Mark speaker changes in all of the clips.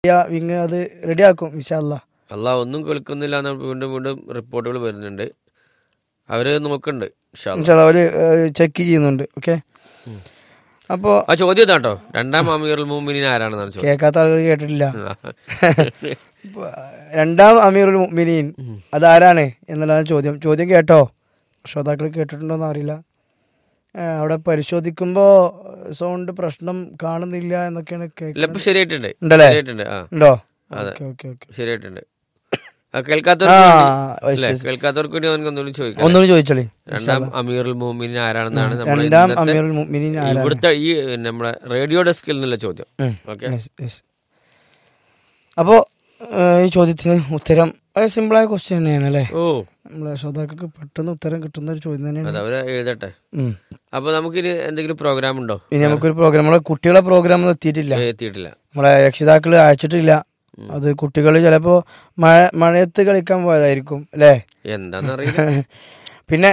Speaker 1: Wing അത് റെഡിയാക്കും ഇൻഷാ അല്ലാ.
Speaker 2: അള്ളാഹ് ഒന്നും കേൾക്കുന്നില്ല എന്ന് വീണ്ടും വീണ്ടും റിപ്പോർട്ടുകൾ വരുന്നുണ്ട്. അവര് നോക്കുന്നുണ്ട് ഇൻഷാ അല്ലാ.
Speaker 1: ഇൻഷാ അല്ലാ. അവര് ചെക്ക് ചെയ്യുന്നുണ്ട്. ഓക്കെ. അപ്പോ
Speaker 2: ആ ചോദ്യം ഇതാട്ടോ, രണ്ടാം അമീറുൽ മുഅ്മിനീൻ ആരാണെന്നാണ് ചോദ്യം.
Speaker 1: കേൾക്കാത്ത ആളുകൾ കേട്ടിട്ടില്ല. രണ്ടാം അമീറുൽ മുഅ്മിനീൻ അതാരാണ് എന്നുള്ളതാണ് ചോദ്യം. ചോദ്യം കേട്ടോ? ശ്രോതാക്കൾ കേട്ടിട്ടുണ്ടോന്ന് അറിയില്ല. അവിടെ പരിശോധിക്കുമ്പോ സൗണ്ട് പ്രശ്നം കാണുന്നില്ല എന്നൊക്കെയാണ് കേൾക്കുന്നത്.
Speaker 2: ശരിയായിട്ടുണ്ട്
Speaker 1: ഉണ്ടല്ലേ? ഉണ്ടോ?
Speaker 2: ശരിയായിട്ടുണ്ട്. കേൾക്കാത്തവർക്ക് വേണ്ടി ഒന്നുകൂടി ചോദിക്കാം.
Speaker 1: ഒന്നുകൂടി ചോദിച്ചോളി.
Speaker 2: രണ്ടാം അമീറുൽ മുഅ്മിനീൻ ആരാണെന്നാണ്
Speaker 1: രണ്ടാം അമീറുൽ മുഅ്മിനീൻ
Speaker 2: ഇവിടുത്തെ ഈ നമ്മുടെ റേഡിയോ ഡെസ്കിൽ നിന്നുള്ള ചോദ്യം. ഓക്കെ.
Speaker 1: അപ്പോ ഈ ചോദ്യത്തിന് ഉത്തരം സിമ്പിളായ ക്വസ്റ്റ്യൻ തന്നെയാണ് അല്ലേ? നമ്മളെ ശ്രോതാക്കൾക്ക് പെട്ടെന്ന് ഉത്തരം കിട്ടുന്ന ഒരു ചോദ്യം തന്നെയാണ്.
Speaker 2: അവര് എഴുതട്ടെ. അപ്പൊ നമുക്കിനി എന്തെങ്കിലും പ്രോഗ്രാം ഉണ്ടോ?
Speaker 1: ഇനി നമുക്കൊരു പ്രോഗ്രാം, നമ്മളെ കുട്ടികളെ പ്രോഗ്രാം ഒന്നും എത്തിയിട്ടില്ല. നമ്മളെ രക്ഷിതാക്കള് അയച്ചിട്ടില്ല. അത് കുട്ടികൾ ചിലപ്പോ മഴയത്ത് കളിക്കാൻ പോയതായിരിക്കും അല്ലേ?
Speaker 2: എന്താന്നറിയില്ല.
Speaker 1: പിന്നെ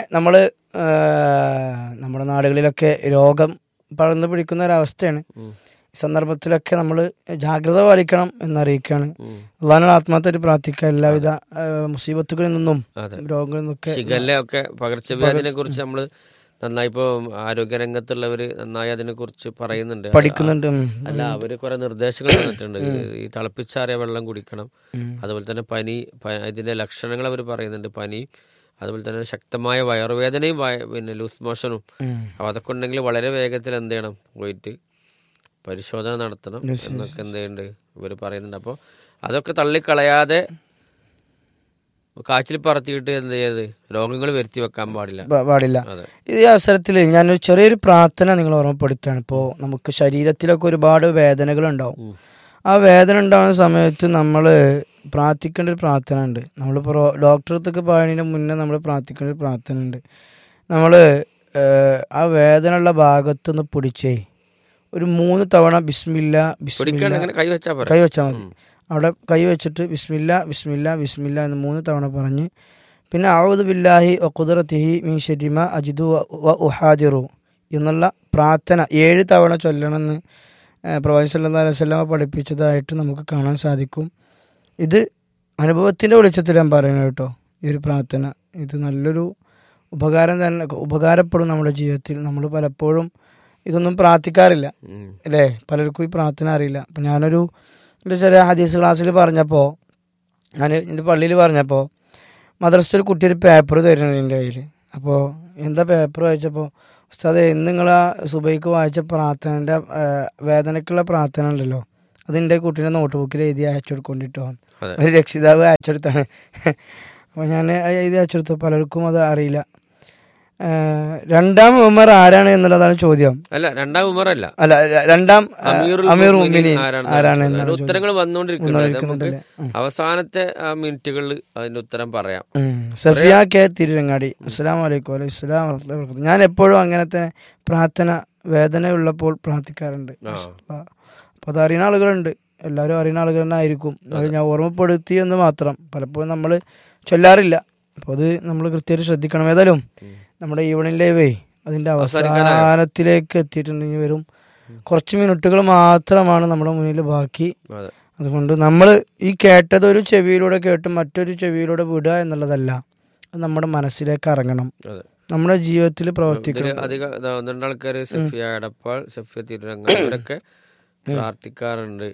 Speaker 1: നമ്മുടെ നാടുകളിലൊക്കെ രോഗം പടർന്നു പിടിക്കുന്ന ഒരവസ്ഥയാണ്. ഈ സന്ദർഭത്തിലൊക്കെ നമ്മൾ ജാഗ്രത പാലിക്കണം എന്നറിയിക്കുകയാണ്. അള്ളാഹുവിനോട് ആത്മാർത്ഥമായിട്ട് പ്രാർത്ഥിക്കുക. എല്ലാവിധ മുസീബത്തുകളിൽ നിന്നും രോഗങ്ങളിൽ നിന്നൊക്കെ
Speaker 2: പകർച്ചവ്യാധിനെ കുറിച്ച് നമ്മൾ നന്നായി ഇപ്പോ ആരോഗ്യരംഗത്തുള്ളവര് നന്നായി അതിനെ കുറിച്ച് പറയുന്നുണ്ട്,
Speaker 1: പഠിക്കുന്നുണ്ട്.
Speaker 2: അല്ല, അവര് കുറെ നിർദ്ദേശങ്ങൾ തന്നിട്ടുണ്ട്. ഈ തിളപ്പിച്ചാറിയ വെള്ളം കുടിക്കണം, അതുപോലെ തന്നെ പനി, ഇതിന്റെ ലക്ഷണങ്ങൾ അവർ പറയുന്നുണ്ട്. പനി, അതുപോലെ തന്നെ ശക്തമായ വയറുവേദനയും പിന്നെ ലൂസ് മോഷനും. അപ്പൊ അതൊക്കെ ഉണ്ടെങ്കിൽ വളരെ വേഗത്തിൽ എന്ത് ചെയ്യണം, പോയിട്ട് പരിശോധന നടത്തണം എന്നൊക്കെ എന്ത് ചെയ്യുന്നുണ്ട് ഇവര് പറയുന്നുണ്ട്. അപ്പോൾ അതൊക്കെ തള്ളിക്കളയാതെ കാച്ചിൽ പറത്തിയിട്ട് എന്ത് ചെയ്ത് രോഗങ്ങൾ വരുത്തി വെക്കാൻ പാടില്ല.
Speaker 1: ഈ അവസരത്തിൽ ഞാനൊരു ചെറിയൊരു പ്രാർത്ഥന നിങ്ങൾ ഓർമ്മപ്പെടുത്തുകയാണ്. ഇപ്പോൾ നമുക്ക് ശരീരത്തിലൊക്കെ ഒരുപാട് വേദനകൾ ഉണ്ടാവും. ആ വേദന ഉണ്ടാകുന്ന സമയത്ത് നമ്മൾ പ്രാർത്ഥിക്കേണ്ട ഒരു പ്രാർത്ഥന ഉണ്ട്. നമ്മളിപ്പോൾ ഡോക്ടറത്തൊക്കെ പോയതിന് മുന്നേ നമ്മൾ പ്രാർത്ഥിക്കേണ്ട ഒരു പ്രാർത്ഥന ഉണ്ട്. നമ്മൾ ആ വേദനയുള്ള ഭാഗത്തൊന്ന് പിടിച്ചേ ഒരു 3 തവണ ബിസ്മില്ല കൈവച്ചാൽ മതി. അവിടെ കൈ വെച്ചിട്ട് ബിസ്മില്ല ബിസ്മില്ല ബിസ്മില്ല എന്ന് 3 തവണ പറഞ്ഞ് പിന്നെ അഊദു ബില്ലാഹി വഖുദ്റതിഹി മിൻ ശർരി മാ അജിദു വ ഉഹാദിറു എന്നുള്ള പ്രാർത്ഥന 7 തവണ ചൊല്ലണമെന്ന് പ്രവാചകൻ സല്ലല്ലാഹു അലൈഹി വസല്ലം പഠിപ്പിച്ചതായിട്ട് നമുക്ക് കാണാൻ സാധിക്കും. ഇത് അനുഭവത്തിൻ്റെ വെളിച്ചത്തിൽ ഞാൻ പറയുന്നത് കേട്ടോ. ഈ ഒരു പ്രാർത്ഥന ഇത് നല്ലൊരു ഉപകാരപ്പെടും നമ്മുടെ ജീവിതത്തിൽ. നമ്മൾ പലപ്പോഴും ഇതൊന്നും പ്രാർത്ഥിക്കാറില്ല അല്ലേ? പലർക്കും ഈ പ്രാർത്ഥന അറിയില്ല. അപ്പം ഞാനൊരു ചെറിയ ഹദീസ് ക്ലാസ്സിൽ പറഞ്ഞപ്പോൾ, ഞാൻ എൻ്റെ പള്ളിയിൽ പറഞ്ഞപ്പോൾ മദ്രസയിൽ ഒരു കുട്ടി ഒരു പേപ്പർ തരുന്നുണ്ട് എൻ്റെ കയ്യിൽ. അപ്പോൾ എന്താ പേപ്പർ വായിച്ചപ്പോൾ, ഉസ്താദേ ഇന്ന് നിങ്ങൾ ആ സുബൈക്ക് വായിച്ച പ്രാർത്ഥനൻ്റെ വേദനയ്ക്കുള്ള പ്രാർത്ഥന ഉണ്ടല്ലോ, അതിൻ്റെ കുട്ടീൻ്റെ നോട്ട് ബുക്കിൽ എഴുതി അയച്ചു കൊടുക്കൊണ്ടിട്ടോ. ഒരു രക്ഷിതാവ് അയച്ചെടുത്താണ്. അപ്പോൾ ഞാൻ എഴുതി അയച്ചെടുത്തു. പലർക്കും അത് അറിയില്ല. രണ്ടാം ഉമർ ആരാണ് എന്നുള്ളതാണ് ചോദ്യം.
Speaker 2: അല്ല, രണ്ടാം ഉമർ അല്ല,
Speaker 1: രണ്ടാം അമീർ മുഅ്മിനീൻ ആരാണ്?
Speaker 2: ഉത്തരങ്ങൾ വന്നുകൊണ്ടിരിക്കുന്നുണ്ട്. അവസാനത്തെ മിനിറ്റുകളിൽ അതിന്റെ ഉത്തരം പറയാം.
Speaker 1: സഫിയ കെ തിരുരങ്ങാടി, അസ്സലാമു അലൈക്കും. വലൈക്കും അസ്സലാം വറഹ്മത്തുള്ളാഹി വബറകാതുഹു. ഞാൻ എപ്പോഴും അങ്ങനത്തെ പ്രാർത്ഥന വേദനയുള്ളപ്പോൾ പ്രാർത്ഥിക്കാറുണ്ട്. അപ്പോൾ അത് അറിയുന്ന ആളുകളുണ്ട്, എല്ലാവരും അറിയുന്ന ആളുകൾ തന്നെ ആയിരിക്കും. ഞാൻ ഓർമ്മപ്പെടുത്തി എന്ന് മാത്രം, പലപ്പോഴും നമ്മൾ ചൊല്ലാറില്ല. അപ്പോൾ അത് നമ്മൾ കൃത്യമായിട്ട് ശ്രദ്ധിക്കണം. ഏതായാലും നമ്മുടെ ഈവനിങ് ലൈവേ അതിൻ്റെ അവസാനത്തിലേക്ക് എത്തിയിട്ടുണ്ടെങ്കിൽ വരും കുറച്ച് മിനിറ്റുകൾ മാത്രമാണ് നമ്മുടെ മുന്നിൽ ബാക്കി. അതുകൊണ്ട് നമ്മൾ ഈ കേട്ടത് ഒരു ചെവിയിലൂടെ കേട്ട് മറ്റൊരു ചെവിയിലൂടെ വിടുക എന്നുള്ളതല്ല, അത് നമ്മുടെ മനസ്സിലേക്ക് ഇറങ്ങണം, നമ്മുടെ ജീവിതത്തിൽ പ്രവർത്തിക്കണം.
Speaker 2: അധികം ആൾക്കാർ സഫിയ എടപ്പാൾ, സഫിയ തിരുരങ്ങാടിയൊക്കെ പ്രാർത്ഥിക്കാറുണ്ട്.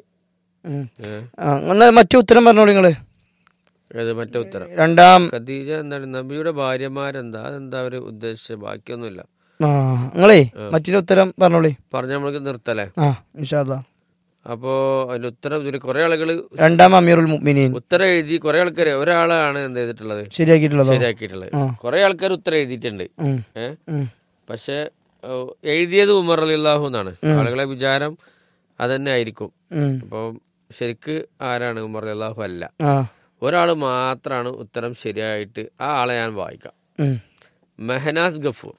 Speaker 1: മറ്റു ഉത്തരം പറഞ്ഞോളൂ നിങ്ങള്.
Speaker 2: മറ്റേ ഉത്തരം
Speaker 1: രണ്ടാം
Speaker 2: ഖദീജ എന്താണ് നബിയുടെ ഭാര്യമാരെന്താ, അതെന്താ അവര് ഉദ്ദേശിച്ച, ബാക്കിയൊന്നുമില്ല.
Speaker 1: നിങ്ങളേ മറ്റൊരു ഉത്തരം പറഞ്ഞോളി.
Speaker 2: പറഞ്ഞ നമ്മൾക്ക് നിർത്തല്ലേ?
Speaker 1: ഇൻഷാ അല്ലാഹ്.
Speaker 2: അപ്പോ അതിന്റെ ഉത്തരം കുറെ ആളുകള്
Speaker 1: രണ്ടാം അമീറുൽ മുഅ്മിനീൻ
Speaker 2: ഉത്തരം എഴുതി. കുറെ ആൾക്കാർ, ഒരാളാണ് എന്ത് ചെയ്തിട്ടുള്ളത്, ശരിയാക്കിയിട്ടുള്ളത്. കുറെ ആൾക്കാർ ഉത്തരം എഴുതിയിട്ടുണ്ട്. പക്ഷെ എഴുതിയത് ഉമർ റളിയല്ലാഹു എന്നാണ്. ആളുകളെ വിചാരം അതന്നെ ആയിരിക്കും. അപ്പം ശരിക്ക് ആരാണ്? ഉമർ റളിയല്ലാഹു അല്ല. ഒരാൾ മാത്രമാണ് ഉത്തരം ശരിയായിട്ട്. ആ ആളെ ഞാൻ വായിക്കാം. മെഹനാസ് ഗഫൂർ.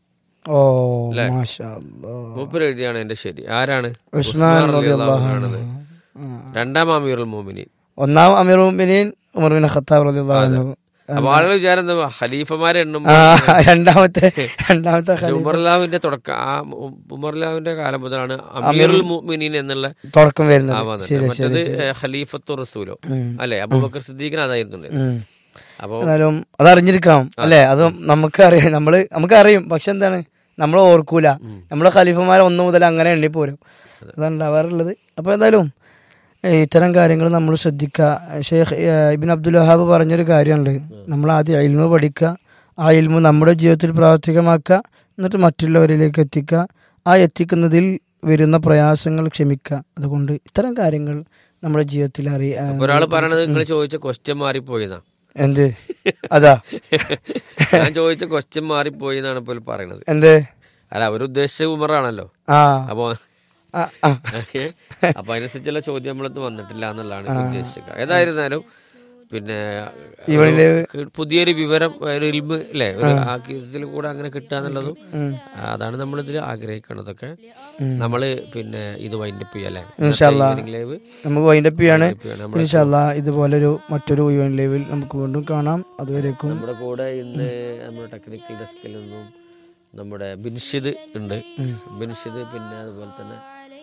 Speaker 2: മൂപ്പർ എഴുതിയാണ് എന്റെ ശരി. ആരാണ്? ഉസ്മാൻ റളിയല്ലാഹു അൻഹു. രണ്ടാം അമീറുൽ മുഅ്മിനീൻ.
Speaker 1: ഒന്നാം അമീറുൽ മുഅ്മിനീൻ ഉമർ ബിൻ ഖത്താബ് റളിയല്ലാഹു അൻഹു.
Speaker 2: അപ്പൊ ആളുകൾ വിചാരം എന്താ ഖലീഫമാരെ എണ്ണും
Speaker 1: രണ്ടാമത്തെ
Speaker 2: ഉമർലാവിന്റെ തുടക്കം, ആ ഉമർലാവിന്റെ കാലം മുതലാണ് അമീറുൽ മുഅ്മിനീൻ എന്നുള്ള
Speaker 1: തുടക്കം വരുന്നത്.
Speaker 2: മറ്റേത് ഖലീഫത്തു റസൂലോ അല്ലെ, അബൂബക്കർ സിദ്ദീഖിന് അതായിരുന്നു. അപ്പൊ
Speaker 1: എന്നാലും അതറിഞ്ഞിരിക്കണം അല്ലെ, അത് നമുക്കറിയാം, നമുക്കറിയും, പക്ഷെ എന്താണ് നമ്മൾ ഓർക്കൂല. നമ്മളെ ഖലീഫമാരെ 1 മുതൽ അങ്ങനെ എണ്ണിപ്പോരും, അതുണ്ടാവാറുള്ളത്. അപ്പോൾ എന്തായാലും ഇത്തരം കാര്യങ്ങൾ നമ്മൾ ശ്രദ്ധിക്കുക. ഷെയ്ഖ് ഇബ്ൻ അബ്ദുൽ വഹാബ് പറഞ്ഞൊരു കാര്യമുണ്ട്, നമ്മൾ ആദ്യം ഇൽമു പഠിക്കുക, ആ ഇൽമു നമ്മുടെ ജീവിതത്തിൽ പ്രാവർത്തികമാക്കുക, എന്നിട്ട് മറ്റുള്ളവരിലേക്ക് എത്തിക്കുക, ആ എത്തിക്കുന്നതിൽ വരുന്ന പ്രയാസങ്ങൾ ക്ഷമിക്കുക. അതുകൊണ്ട് ഇത്തരം കാര്യങ്ങൾ നമ്മുടെ ജീവിതത്തിൽ
Speaker 2: ഒരാൾ പറയണത് നിങ്ങൾ ചോദിച്ച ക്വസ്റ്റ്യൻ മാറിപ്പോയതാ.
Speaker 1: എന്ത്? അതാ
Speaker 2: ഞാൻ ചോദിച്ച ക്വസ്റ്റ്യൻ മാറിപ്പോയി എന്നാണ് ഇപ്പോൾ പറയണത്.
Speaker 1: എന്ത്?
Speaker 2: അല്ല, അവരുദ്ദേശിച്ച ഉമറാണല്ലോ. അപ്പൊ അതിനനുസരിച്ചുള്ള ചോദ്യം നമ്മളത് വന്നിട്ടില്ല എന്നുള്ളതാണ് ഉദ്ദേശിക്കുക. ഏതായിരുന്നാലും പിന്നെ പുതിയൊരു വിവരം, ഒരു ഇൽമ് അല്ലെ, ഒരു ആ കേസിൽ കൂടെ അങ്ങനെ കിട്ടുക എന്നുള്ളതും അതാണ് നമ്മളിതിൽ ആഗ്രഹിക്കണതൊക്കെ. നമ്മള് പിന്നെ ഇത് വൈൻഡപ്പ് ചെയ്യല്ലേ,
Speaker 1: നമുക്ക് വൈൻഡപ്പ് ചെയ്യാണ്. ഇതുപോലൊരു മറ്റൊരു ലൈവിൽ നമുക്ക് വീണ്ടും കാണാം. അതുവരേക്കും
Speaker 2: നമ്മുടെ കൂടെ ഇന്ന് നമ്മുടെ ടെക്നിക്കൽ ഡെസ്കിൽ നിന്നും നമ്മുടെ ബിൻഷിദ് ഉണ്ട്. ബിൻഷിദ്, പിന്നെ അതുപോലെ തന്നെ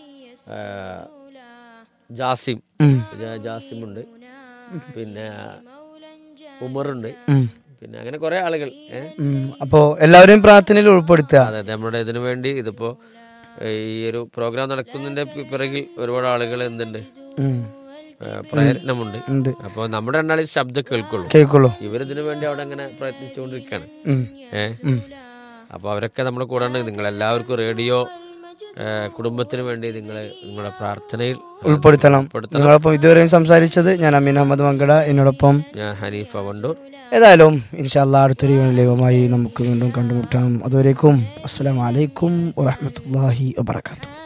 Speaker 2: ജാസിമുണ്ട്, പിന്നെ ഉമറുണ്ട്, പിന്നെ അങ്ങനെ കുറെ ആളുകൾ.
Speaker 1: അപ്പോ എല്ലാവരെയും പ്രാർത്ഥനയിൽ ഉൾപ്പെടുത്തുക.
Speaker 2: അതെ, നമ്മുടെ ഇതിനു വേണ്ടി ഇതിപ്പോ ഈ ഒരു പ്രോഗ്രാം നടക്കുന്നതിന്റെ പിറകിൽ ഒരുപാട് ആളുകൾ എന്തുണ്ട്, പ്രയത്നമുണ്ട്. അപ്പൊ നമ്മുടെ രണ്ടാളും ശബ്ദം കേൾക്കുള്ളൂ. ഇവരിതിനു വേണ്ടി അവിടെ അങ്ങനെ പ്രയത്നിച്ചുകൊണ്ടിരിക്കുകയാണ്. അപ്പൊ അവരൊക്കെ നമ്മുടെ കൂടെ ഉണ്ട്. നിങ്ങളെല്ലാവർക്കും റേഡിയോ കുടുംബത്തിന് വേണ്ടി നിങ്ങളുടെ പ്രാർത്ഥനയിൽ
Speaker 1: ഉൾപ്പെടുത്തണം. നിങ്ങളൊപ്പം ഇതുവരെയും സംസാരിച്ചത് ഞാൻ അമീൻ അഹമ്മദ് മങ്കട, എന്നോടൊപ്പം
Speaker 2: ഞാൻ ഹനീഫ വണ്ടൂർ.
Speaker 1: ഏതായാലും ഇൻഷാ അല്ലാഹ് അടുത്തൊരു ലൈവുമായി നമുക്ക് വീണ്ടും കണ്ടുമുട്ടാം. അതുവരേക്കും അസ്സലാമു അലൈക്കും വറഹ്മത്തുള്ളാഹി വബറകാതുഹു.